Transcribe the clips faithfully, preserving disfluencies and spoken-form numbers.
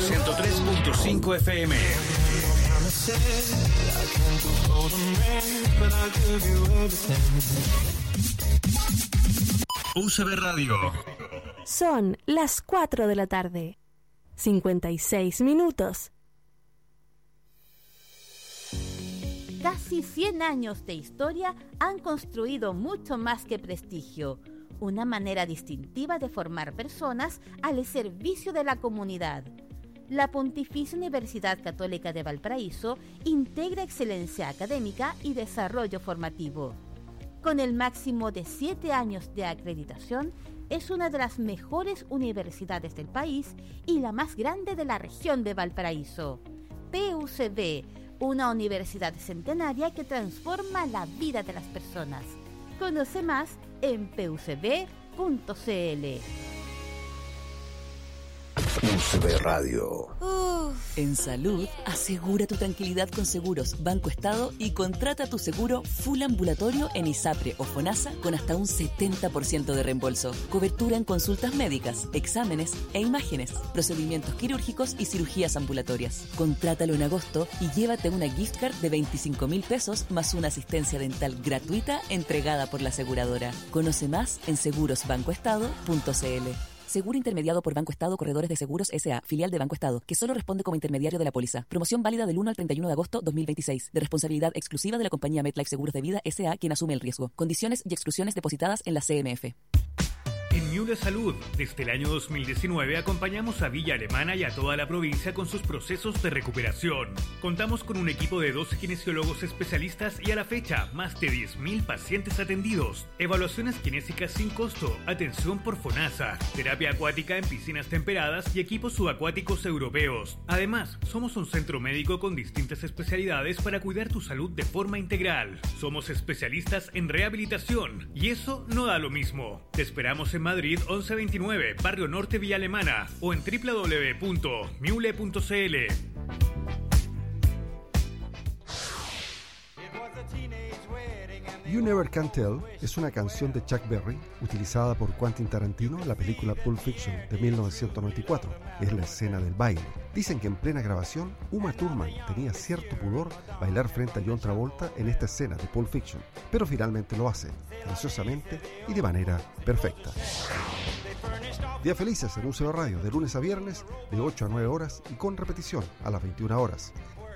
ciento tres punto cinco F M. U C B Radio. Son las cuatro de la tarde. cincuenta y seis minutos. Casi cien años de historia han construido mucho más que prestigio, una manera distintiva de formar personas al servicio de la comunidad. La Pontificia Universidad Católica de Valparaíso integra excelencia académica y desarrollo formativo. Con el máximo de siete años de acreditación, es una de las mejores universidades del país y la más grande de la región de Valparaíso. P U C B, una universidad centenaria que transforma la vida de las personas. Conoce más en p u c b punto c l. U C B Radio. Uf. En salud, asegura tu tranquilidad con Seguros Banco Estado y contrata tu seguro full ambulatorio en ISAPRE o FONASA con hasta un setenta por ciento de reembolso. Cobertura en consultas médicas, exámenes e imágenes, procedimientos quirúrgicos y cirugías ambulatorias. Contrátalo en agosto y llévate una gift card de veinticinco mil pesos más una asistencia dental gratuita entregada por la aseguradora. Conoce más en seguros banco estado punto c l. Seguro intermediado por Banco Estado Corredores de Seguros S A, filial de Banco Estado, que solo responde como intermediario de la póliza. Promoción válida del uno al treinta y uno de agosto dos mil veintiséis. De responsabilidad exclusiva de la compañía MetLife Seguros de Vida S A, quien asume el riesgo. Condiciones y exclusiones depositadas en la C M F. En Miule Salud, desde el año dos mil diecinueve acompañamos a Villa Alemana y a toda la provincia con sus procesos de recuperación. Contamos con un equipo de doce kinesiólogos especialistas y a la fecha, más de diez mil pacientes atendidos. Evaluaciones kinésicas sin costo, atención por FONASA, terapia acuática en piscinas temperadas y equipos subacuáticos europeos. Además, somos un centro médico con distintas especialidades para cuidar tu salud de forma integral. Somos especialistas en rehabilitación y eso no da lo mismo. Te esperamos en Madrid once veintinueve, Barrio Norte, Villa Alemana, o en w w w punto miule punto c l. You Never Can Tell es una canción de Chuck Berry utilizada por Quentin Tarantino en la película Pulp Fiction de mil novecientos noventa y cuatro. Es la escena del baile. Dicen que en plena grabación, Uma Thurman tenía cierto pudor bailar frente a John Travolta en esta escena de Pulp Fiction, pero finalmente lo hace, graciosamente y de manera perfecta. Días felices en U C B Radio, de lunes a viernes, de ocho a nueve horas y con repetición a las veintiuna horas.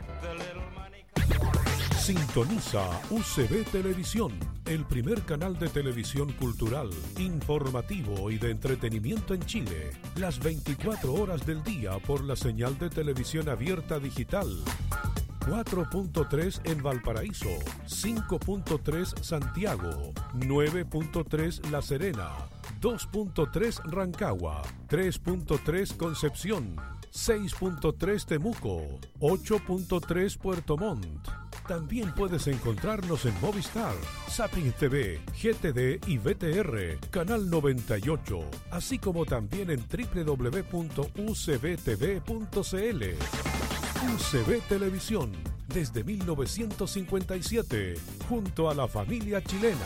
Sintoniza U C B Televisión, el primer canal de televisión cultural, informativo y de entretenimiento en Chile. Las veinticuatro horas del día por la señal de televisión abierta digital. cuatro punto tres en Valparaíso, cinco punto tres Santiago, nueve punto tres La Serena, dos punto tres Rancagua, tres punto tres Concepción, seis punto tres Temuco, ocho punto tres Puerto Montt. También puedes encontrarnos en Movistar, Zapping T V, G T D y V T R, Canal noventa y ocho, así como también en w w w punto u c b t v punto c l. U C B Televisión, desde mil novecientos cincuenta y siete, junto a la familia chilena.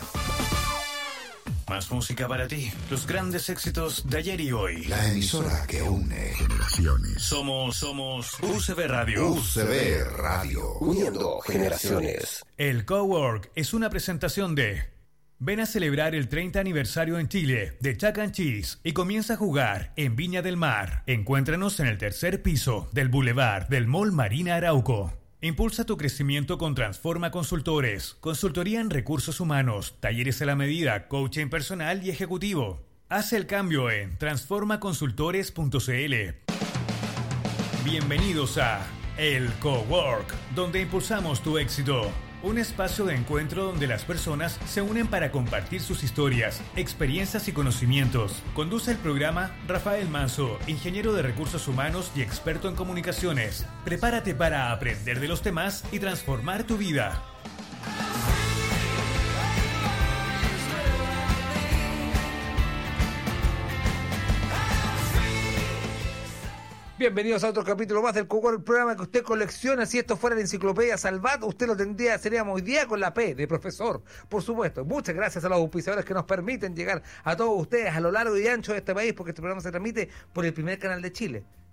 Más música para ti, los grandes éxitos de ayer y hoy. La emisora que une generaciones. Somos, somos U C B Radio. U C B Radio, uniendo generaciones. El Cowork es una presentación de... Ven a celebrar el treinta aniversario en Chile de Chuck and Cheese y comienza a jugar en Viña del Mar. Encuéntranos en el tercer piso del Boulevard del Mall Marina Arauco. Impulsa tu crecimiento con Transforma Consultores, consultoría en recursos humanos, talleres a la medida, coaching personal y ejecutivo. Haz el cambio en transforma consultores punto c l. Bienvenidos a El Cowork, donde impulsamos tu éxito. Un espacio de encuentro donde las personas se unen para compartir sus historias, experiencias y conocimientos. Conduce el programa Rafael Manso, ingeniero de recursos humanos y experto en comunicaciones. Prepárate para aprender de los temas y transformar tu vida. Bienvenidos a otro capítulo más del Cowork, el programa que usted colecciona. Si esto fuera la enciclopedia Salvat, usted lo tendría, seríamos hoy día con la P de profesor, por supuesto. Muchas gracias a los auspiciadores que nos permiten llegar a todos ustedes a lo largo y ancho de este país, porque este programa se transmite por el primer canal de Chile.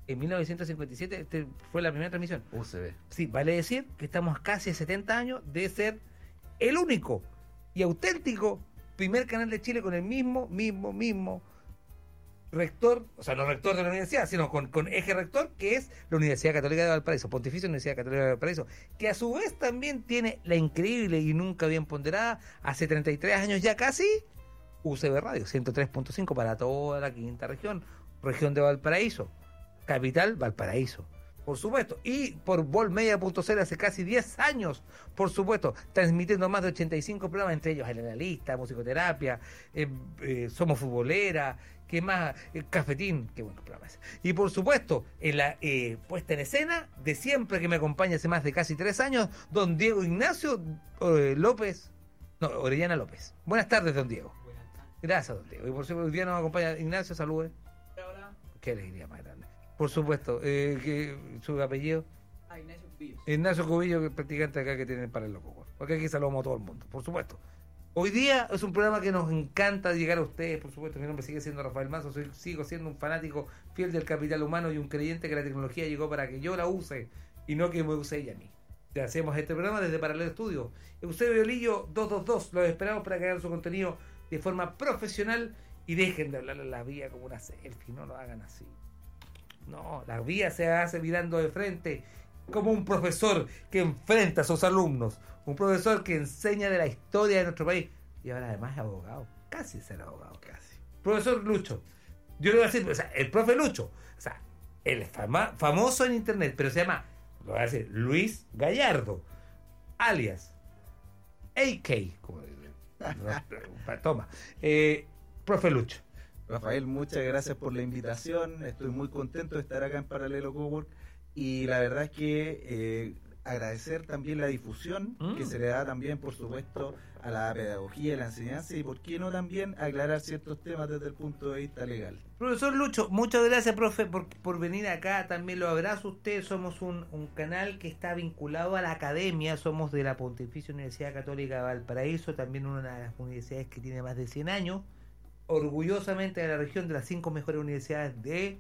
En mil novecientos cincuenta y siete este fue la primera transmisión. U C B. Sí, vale decir que estamos casi a setenta años de ser el único y auténtico primer canal de Chile con el mismo, mismo, mismo rector, o sea, no rector de la universidad, sino con, con eje rector, que es la Universidad Católica de Valparaíso, Pontificia Universidad Católica de Valparaíso, que a su vez también tiene la increíble y nunca bien ponderada, hace treinta y tres años ya casi, U C B Radio, ciento tres punto cinco para toda la quinta región, región de Valparaíso, capital Valparaíso, por supuesto, y por Volmedia punto c l hace casi diez años, por supuesto, transmitiendo más de ochenta y cinco programas, entre ellos El Analista, Musicoterapia, eh, eh, Somos Futbolera, ¿qué más? El Cafetín, qué buenos programas. Y por supuesto, en la eh, puesta en escena de siempre que me acompaña hace más de casi tres años, don Diego Ignacio eh, López, no, Orellana López. Buenas tardes, don Diego. Buenas tardes. Gracias, don Diego. Y por supuesto, hoy día nos acompaña Ignacio, salude. Hola. Qué alegría más grande. Por supuesto, eh, que, su apellido. Ah, Ignacio Cubillo. Ignacio Cubillo, que es practicante acá que tiene para el loco. Porque aquí saludamos a todo el mundo, por supuesto. Hoy día es un programa que nos encanta llegar a ustedes, por supuesto. Mi nombre sigue siendo Rafael Manso, soy, sigo siendo un fanático fiel del capital humano y un creyente que la tecnología llegó para que yo la use y no que me use ella a mí. Ya hacemos este programa desde Paralelo Estudio. Eusebio Lillo dos dos dos, los esperamos para que hagan su contenido de forma profesional y dejen de hablarle a la vía como una selfie, no lo hagan así. No, la vía se hace mirando de frente, como un profesor que enfrenta a sus alumnos, un profesor que enseña de la historia de nuestro país y ahora además es abogado, casi ser abogado, casi. Profesor Lucho, yo le voy a decir, o sea, el profe Lucho, o sea, el fama, famoso en internet, pero se llama, lo voy a decir, Luis Gallardo, alias A K, como no, toma, eh, profe Lucho. Rafael, muchas gracias por la invitación. Estoy muy contento de estar acá en Paralelo Cowork y la verdad es que eh, agradecer también la difusión mm. que se le da también, por supuesto, a la pedagogía y la enseñanza y por qué no también aclarar ciertos temas desde el punto de vista legal. Profesor Lucho, muchas gracias, profe, por, por venir acá. También lo abrazo a usted. Somos un, un canal que está vinculado a la academia. Somos de la Pontificia Universidad Católica de Valparaíso, también una de las universidades que tiene más de cien años. Orgullosamente de la región, de las cinco mejores universidades de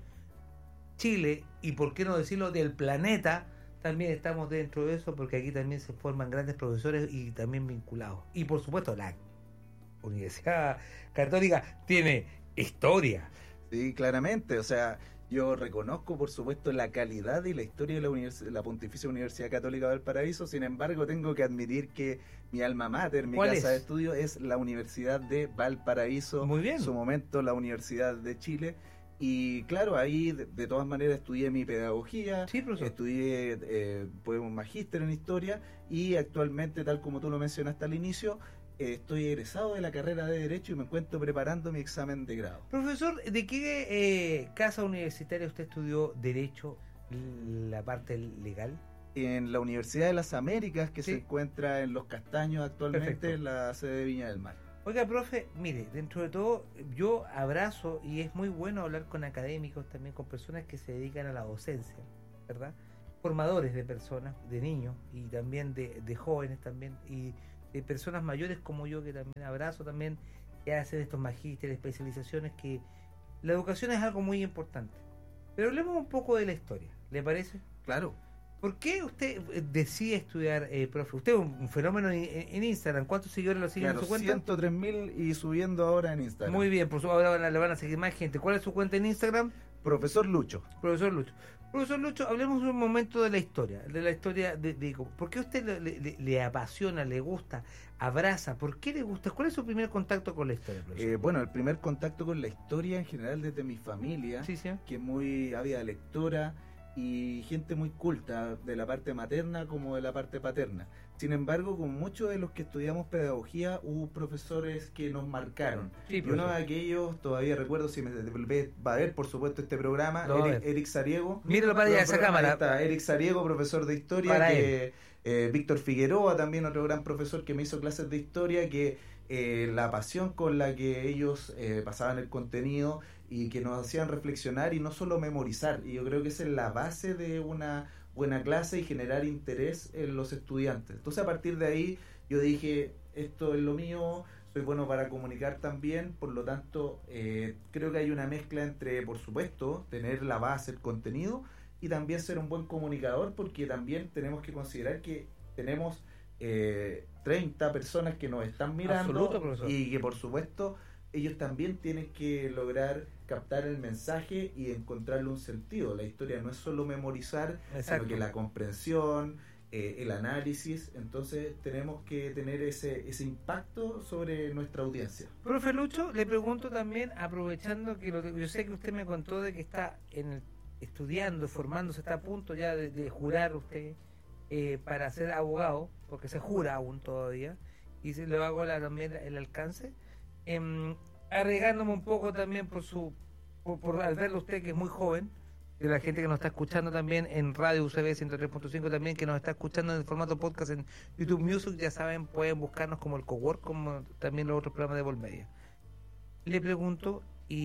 Chile y por qué no decirlo del planeta, también estamos dentro de eso porque aquí también se forman grandes profesores y también vinculados. Y por supuesto la Universidad Católica tiene historia. Sí, claramente, o sea, yo reconozco por supuesto la calidad y la historia de la, univers- la Pontificia Universidad Católica de Valparaíso, sin embargo tengo que admitir que mi alma mater, mi casa es? de estudio es la Universidad de Valparaíso. Muy bien. En su momento la Universidad de Chile. Y claro, ahí de, de todas maneras estudié mi pedagogía, sí, estudié eh, pues, un magíster en historia y actualmente, tal como tú lo mencionaste al inicio, eh, estoy egresado de la carrera de Derecho y me encuentro preparando mi examen de grado. Profesor, ¿de qué eh, casa universitaria usted estudió Derecho, la parte legal? En la Universidad de las Américas, que sí. se encuentra en Los Castaños actualmente, Perfecto. en la sede de Viña del Mar. Oiga, profe, mire, dentro de todo, yo abrazo y es muy bueno hablar con académicos, también con personas que se dedican a la docencia, ¿verdad? Formadores de personas, de niños y también de, de jóvenes también y de personas mayores como yo que también abrazo también, que hacen estos magísteres, especializaciones, que la educación es algo muy importante. Pero hablemos un poco de la historia, ¿le parece? Claro. ¿Por qué usted decide estudiar, eh, profe? Usted es un fenómeno en, en Instagram. ¿Cuántos seguidores lo siguen claro, en su cuenta? ciento tres mil y subiendo ahora en Instagram. Muy bien, por supuesto, ahora le van a seguir más gente. ¿Cuál es su cuenta en Instagram? Profesor Lucho. Profesor Lucho. Profesor Lucho, hablemos un momento de la historia. De la historia de, de ¿por qué a usted le, le, le apasiona, le gusta, abraza? ¿Por qué le gusta? ¿Cuál es su primer contacto con la historia, profesor? Eh, bueno, el primer contacto con la historia en general desde mi familia, sí, sí. que es muy ávida lectora y gente muy culta de la parte materna como de la parte paterna. Sin embargo, con muchos de los que estudiamos pedagogía hubo profesores que nos marcaron. Sí, y uno de aquellos, todavía recuerdo, si me va a ver por supuesto este programa, no, Eric, Eric Sariego. Míralo para allá, esa cámara. Está Eric Sariego, profesor de historia, para que eh, Víctor Figueroa, también otro gran profesor que me hizo clases de historia, que eh, la pasión con la que ellos eh, pasaban el contenido y que nos hacían reflexionar y no solo memorizar, y yo creo que esa es la base de una buena clase y generar interés en los estudiantes. Entonces a partir de ahí yo dije, esto es lo mío, soy bueno para comunicar también, por lo tanto, eh, creo que hay una mezcla entre, por supuesto, tener la base, el contenido, y también ser un buen comunicador, porque también tenemos que considerar que tenemos eh, treinta personas que nos están mirando. Absoluto, y que, por supuesto, ellos también tienen que lograr captar el mensaje y encontrarle un sentido. La historia no es solo memorizar, Exacto. sino que la comprensión, eh, el análisis. Entonces tenemos que tener ese ese impacto sobre nuestra audiencia. Profe Lucho, le pregunto también, aprovechando que lo, yo sé que usted me contó de que está en el, estudiando, formándose, está a punto ya de, de jurar usted eh, para ser abogado, porque se jura aún todavía, y se le hago la, también el alcance. Eh, arriesgándome un poco también por su por, por al verlo usted que es muy joven, y la gente que nos está escuchando también en Radio U C B ciento tres punto cinco, también que nos está escuchando en el formato podcast en YouTube Music, ya saben, pueden buscarnos como el Cowork, como también los otros programas de Volmedia. Le pregunto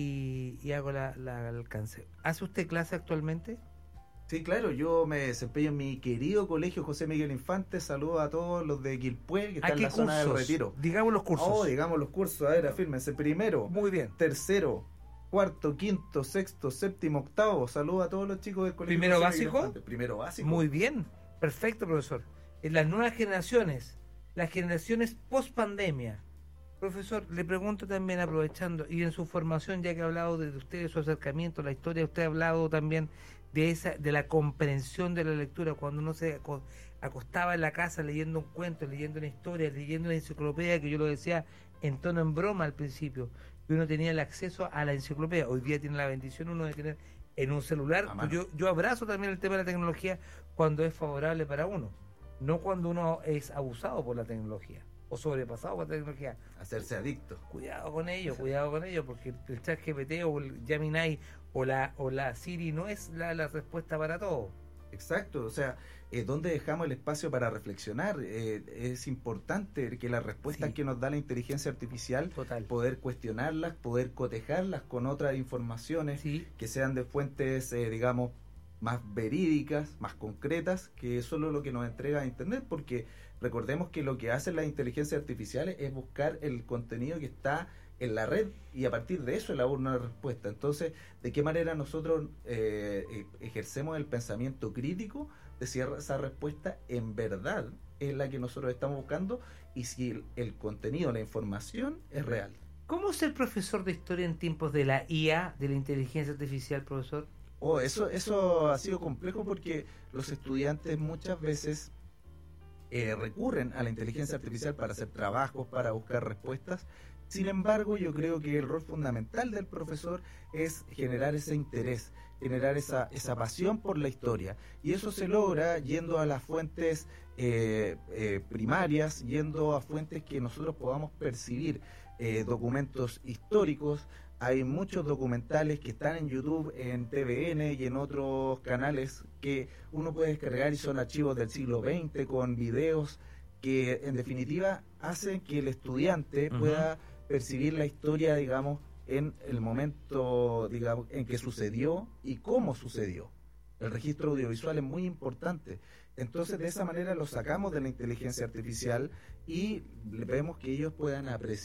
y, y hago la, la alcance. ¿Hace usted clase actualmente? Sí, claro, yo me desempeño en mi querido colegio José Miguel Infante. Saludo a todos los de Quilpué, que están en la zona del Retiro. Digamos los cursos. Oh, digamos los cursos, a ver, afírmense. Primero, muy bien. Tercero, cuarto, quinto, sexto, séptimo, octavo. Saludo a todos los chicos del colegio ¿Primero José básico? Miguel Infante. Primero básico. Muy bien, perfecto, profesor. En las nuevas generaciones, las generaciones post pandemia, profesor, le pregunto también, aprovechando, y en su formación, ya que ha hablado de usted, de su acercamiento a la historia, usted ha hablado también de esa de la comprensión de la lectura, cuando uno se acostaba en la casa leyendo un cuento, leyendo una historia, leyendo una enciclopedia, que yo lo decía en tono en broma al principio, y uno tenía el acceso a la enciclopedia. Hoy día tiene la bendición uno de tener en un celular. Yo, yo abrazo también el tema de la tecnología cuando es favorable para uno, no cuando uno es abusado por la tecnología o sobrepasado por la tecnología. Hacerse adicto. Cuidado con ello, cuidado con ello, porque el chat G P T o el Gemini o la o la Siri no es la, la respuesta para todo. Exacto, o sea, eh, ¿dónde dejamos el espacio para reflexionar? Eh, es importante que las respuestas sí. que nos da la inteligencia artificial, Total. poder cuestionarlas, poder cotejarlas con otras informaciones sí. que sean de fuentes, eh, digamos, más verídicas, más concretas, que es solo lo que nos entrega Internet, porque recordemos que lo que hacen las inteligencias artificiales es buscar el contenido que está en la red y a partir de eso elabora una respuesta. Entonces, ¿de qué manera nosotros eh, ejercemos el pensamiento crítico de si esa respuesta en verdad es la que nosotros estamos buscando y si el, el contenido, la información es real? ¿Cómo ser profesor de historia en tiempos de la I A, de la inteligencia artificial, profesor? Oh, eso, eso ha sido complejo porque los estudiantes muchas veces eh, recurren a la inteligencia artificial para hacer trabajos, para buscar respuestas. Sin embargo, yo creo que el rol fundamental del profesor es generar ese interés, generar esa, esa pasión por la historia. Y eso se logra yendo a las fuentes eh, eh, primarias, yendo a fuentes que nosotros podamos percibir, eh, documentos históricos. Hay muchos documentales que están en YouTube, en T V N y en otros canales que uno puede descargar y son archivos del siglo veinte con videos que en definitiva hacen que el estudiante uh-huh. pueda percibir la historia, digamos, en el momento, digamos, en que sucedió y cómo sucedió. El registro audiovisual es muy importante. Entonces, de esa manera lo sacamos de la inteligencia artificial y vemos que ellos puedan apreciar